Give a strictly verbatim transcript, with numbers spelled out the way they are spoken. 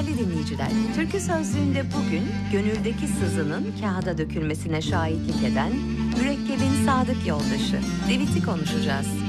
Değerli dinleyiciler, Türkü Sözlüğü'nde bugün gönüldeki sızının kağıda dökülmesine şahitlik eden mürekkebin sadık yoldaşı Devit'i konuşacağız.